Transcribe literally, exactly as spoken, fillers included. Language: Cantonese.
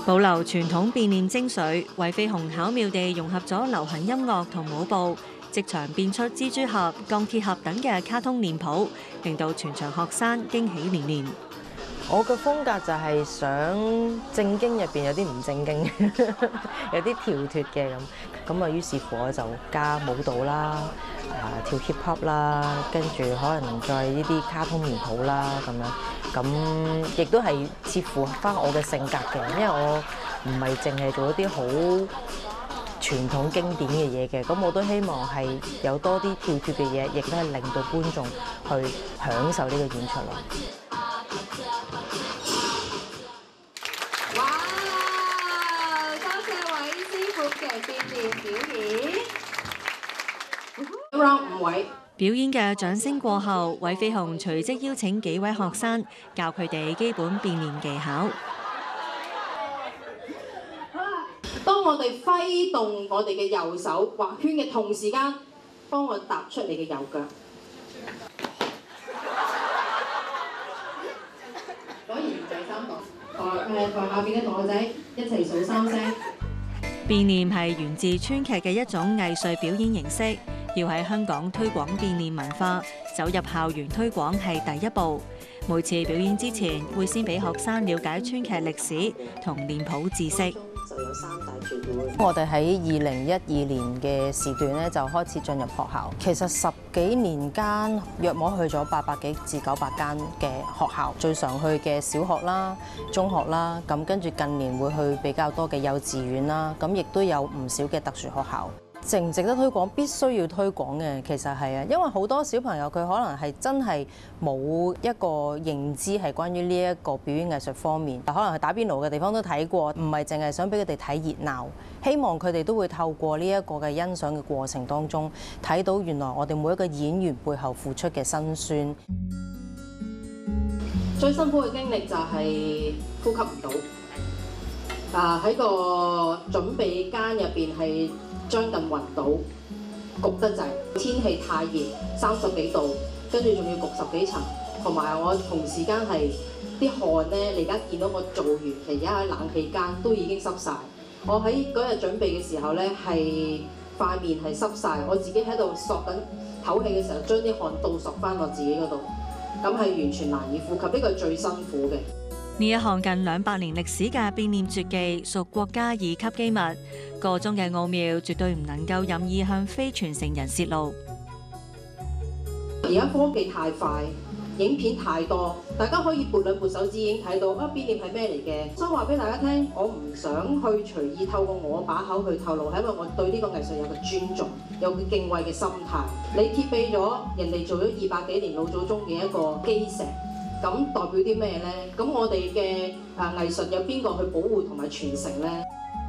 保留傳統變臉精髓，韋飛鴻巧妙地融合咗流行音樂同舞步，即場變出蜘蛛俠、鋼鐵俠等嘅卡通臉譜，令到全場學生驚喜連連。 我嘅風格就係想正經入邊有啲唔正經，有啲跳脫嘅咁。咁啊，於是乎我就加舞蹈啦，啊跳 hip hop 啦，跟住可能再呢啲卡通臉譜啦咁樣。咁亦都係切符合翻我嘅性格嘅，因為我唔係淨係做一啲好傳統經典嘅嘢嘅，咁我都希望係有多啲跳脫嘅嘢，亦都係令到觀眾去享受呢個演出咯。 哇！多謝韋師傅嘅變臉表演。round 五位。 表演嘅掌聲過後，韋飛鴻隨即邀請幾位學生教佢哋基本變臉技巧。 當我哋揮動我哋嘅右手畫圈嘅同時間，幫我踏出你嘅右腳。果然第三個，誒台下邊嘅同學仔一齊數三聲。 變臉係源自川劇嘅一種藝術表演形式。要喺香港推廣變臉文化，走入校園推廣係第一步。每次表演之前，會先俾學生了解川劇歷史同臉譜知識。 就有三大團會。我哋喺二零一二年嘅時段咧，就開始進入學校。其實十幾年間，約摸去咗八百幾至九百間嘅學校，最常去嘅小學啦、中學啦，咁跟住近年會去比較多嘅幼稚園啦，咁亦都有唔少嘅特殊學校。值唔值得推廣？必須要推廣嘅，其實係啊，因為好多小朋友佢可能係真係冇一個認知係關於呢一個表演藝術方面，可能係打邊爐嘅地方都睇過，唔係淨係想俾佢哋睇熱鬧，希望佢哋都會透過呢一個嘅欣賞嘅過程當中，睇到原來我哋每一個演員背後付出嘅辛酸。 最辛苦嘅經歷就係呼吸唔到，啊喺個準備間入邊係將近暈倒，焗得滯，天氣太熱，三十幾度，跟住仲要焗十幾層，同埋我同時間係啲汗咧，你而家見到我做完，其實而家喺冷氣間都已經濕晒。我喺嗰日準備嘅時候咧，係塊面係濕晒，我自己喺度索緊唞氣嘅時候，將啲汗倒索翻落自己嗰度，咁係完全難以呼吸，呢個係最辛苦嘅。 呢一項近兩百年歷史嘅變臉絕技屬國家二級機密，個中嘅奧妙絕對唔能夠任意向非傳承人泄露。 而家科技太快，影片太多，大家可以撥兩撥手指已經睇到啊變臉係咩嚟嘅。所以話俾大家聽，我唔想去隨意透過我把口去透露，係因為我對呢個藝術有個尊重，有個敬畏嘅心態。你貼俾咗人哋做咗二百幾年老祖宗嘅一個基石。咁代表啲咩呢？咁我哋嘅啊藝術有邊個去保護同埋傳承呢？